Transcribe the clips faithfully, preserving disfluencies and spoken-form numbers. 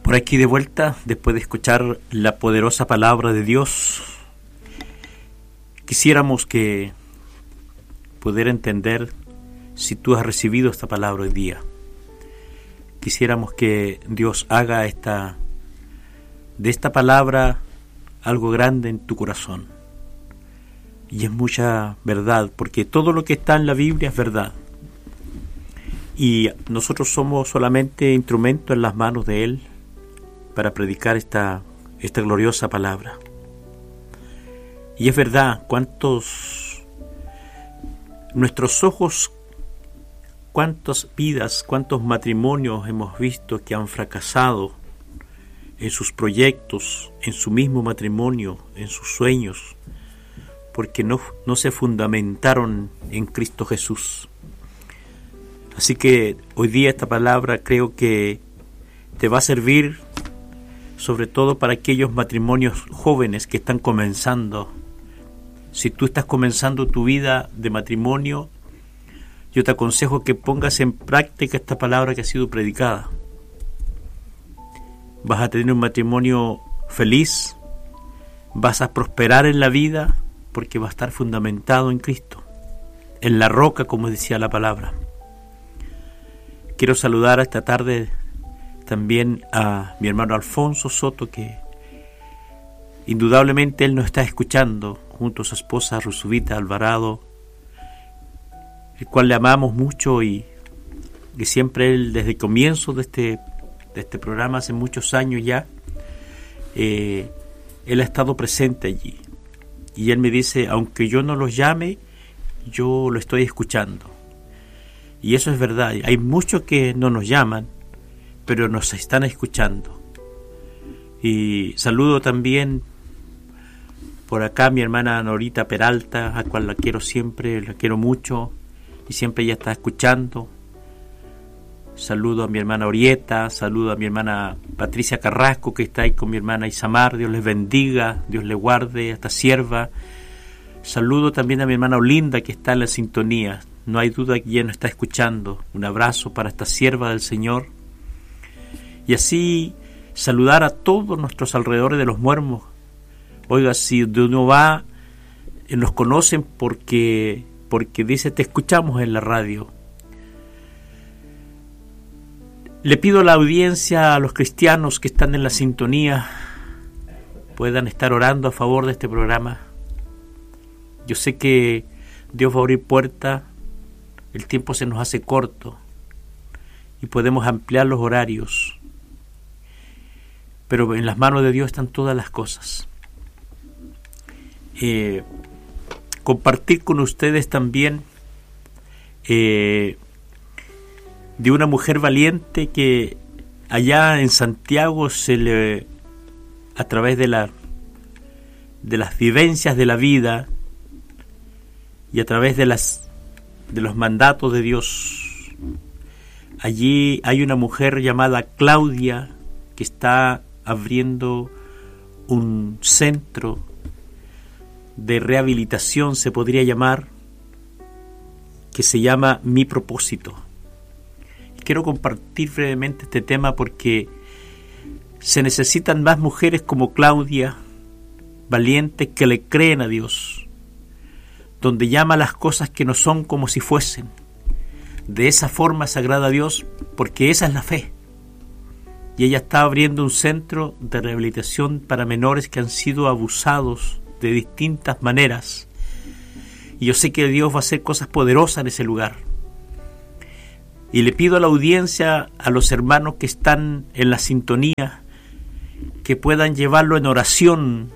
Por aquí de vuelta, después de escuchar la poderosa palabra de Dios, quisiéramos que poder entender si tú has recibido esta palabra hoy día. Quisiéramos que Dios haga esta, de esta palabra algo grande en tu corazón. Y es mucha verdad, porque todo lo que está en la Biblia es verdad. Y nosotros somos solamente instrumentos en las manos de Él para predicar esta, esta gloriosa palabra. Y es verdad, cuántos, nuestros ojos, cuántas vidas, cuántos matrimonios hemos visto que han fracasado en sus proyectos, en su mismo matrimonio, en sus sueños, porque no, no se fundamentaron en Cristo Jesús. Así que hoy día esta palabra creo que te va a servir sobre todo para aquellos matrimonios jóvenes que están comenzando. Si tú estás comenzando tu vida de matrimonio, yo te aconsejo que pongas en práctica esta palabra que ha sido predicada. Vas a tener un matrimonio feliz, vas a prosperar en la vida porque va a estar fundamentado en Cristo, en la roca, como decía la palabra. Quiero saludar esta tarde también a mi hermano Alfonso Soto, que indudablemente él nos está escuchando, junto a su esposa Rusubita Alvarado, el cual le amamos mucho y, y siempre él, desde el comienzo de este, de este programa, hace muchos años ya, eh, él ha estado presente allí. Y él me dice, aunque yo no los llame, yo lo estoy escuchando. Y eso es verdad, hay muchos que no nos llaman, pero nos están escuchando. Y saludo también por acá a mi hermana Norita Peralta, a cual la quiero siempre, la quiero mucho, y siempre ella está escuchando. Saludo a mi hermana Orieta, saludo a mi hermana Patricia Carrasco, que está ahí con mi hermana Isamar. Dios les bendiga, Dios les guarde, hasta sierva. Saludo también a mi hermana Olinda, que está en la sintonía. No hay duda que ella nos está escuchando. Un abrazo para esta sierva del Señor. Y así saludar a todos nuestros alrededores de los muermos. Oiga, si uno va, nos conocen porque, porque dice, te escuchamos en la radio. Le pido a la audiencia, a los cristianos que están en la sintonía, puedan estar orando a favor de este programa. Yo sé que Dios va a abrir puertas, el tiempo se nos hace corto y podemos ampliar los horarios. Pero en las manos de Dios están todas las cosas. Eh, compartir con ustedes también eh, de una mujer valiente que allá en Santiago se le, a través de la de las vivencias de la vida y a través de las de los mandatos de Dios, allí hay una mujer llamada Claudia que está abriendo un centro de rehabilitación, se podría llamar, que se llama Mi Propósito. Quiero compartir brevemente este tema porque se necesitan más mujeres como Claudia, valientes, que le creen a Dios, donde llama las cosas que no son como si fuesen. De esa forma se agrada a Dios, porque esa es la fe. Y ella está abriendo un centro de rehabilitación para menores que han sido abusados de distintas maneras. Y yo sé que Dios va a hacer cosas poderosas en ese lugar. Y le pido a la audiencia, a los hermanos que están en la sintonía, que puedan llevarlo en oración,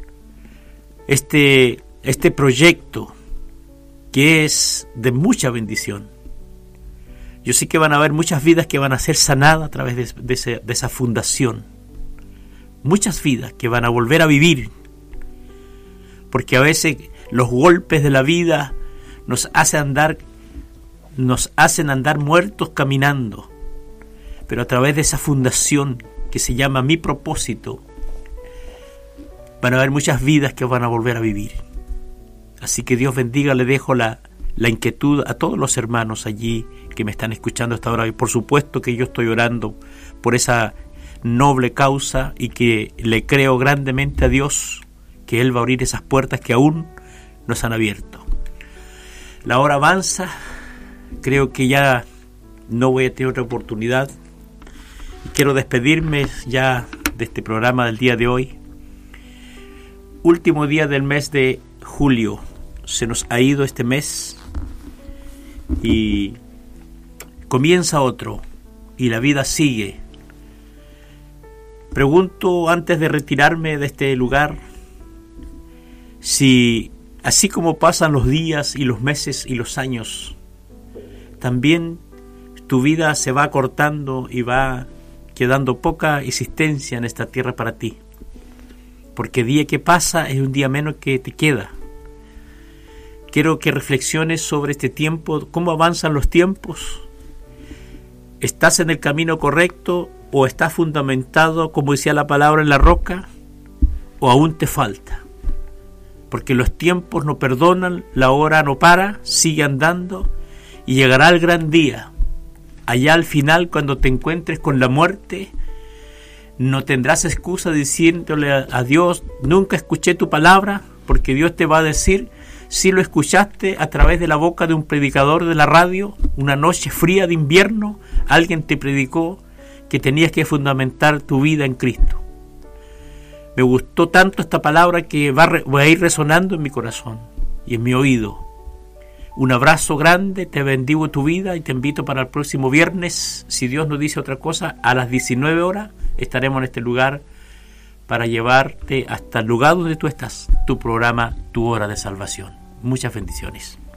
este, este proyecto que es de mucha bendición. Yo sé que van a haber muchas vidas que van a ser sanadas a través de, de, ese, de esa fundación. Muchas vidas que van a volver a vivir. Porque a veces los golpes de la vida nos hacen andar, nos hacen andar muertos caminando. Pero a través de esa fundación que se llama Mi Propósito, van a haber muchas vidas que van a volver a vivir. Así que Dios bendiga, le dejo la, la inquietud a todos los hermanos allí que me están escuchando hasta ahora. Y por supuesto que yo estoy orando por esa noble causa y que le creo grandemente a Dios que Él va a abrir esas puertas que aún nos han abierto. La hora avanza, creo que ya no voy a tener otra oportunidad. Quiero despedirme ya de este programa del día de hoy. Último día del mes de julio. Se nos ha ido este mes y comienza otro y la vida sigue. Pregunto antes de retirarme de este lugar si así como pasan los días y los meses y los años, también tu vida se va acortando y va quedando poca existencia en esta tierra para ti, porque día que pasa es un día menos que te queda. Quiero que reflexiones sobre este tiempo, cómo avanzan los tiempos. ¿Estás en el camino correcto o estás fundamentado, como decía la palabra, en la roca, o aún te falta? Porque los tiempos no perdonan, la hora no para, sigue andando y llegará el gran día. Allá al final, cuando te encuentres con la muerte, no tendrás excusa diciéndole a Dios, nunca escuché tu palabra, porque Dios te va a decir, si lo escuchaste a través de la boca de un predicador de la radio, una noche fría de invierno, alguien te predicó que tenías que fundamentar tu vida en Cristo. Me gustó tanto esta palabra que va a, re, va a ir resonando en mi corazón y en mi oído. Un abrazo grande, te bendigo tu vida y te invito para el próximo viernes, si Dios nos dice otra cosa, a las diecinueve horas estaremos en este lugar para llevarte hasta el lugar donde tú estás, tu programa, Tu Hora de Salvación. Muchas bendiciones.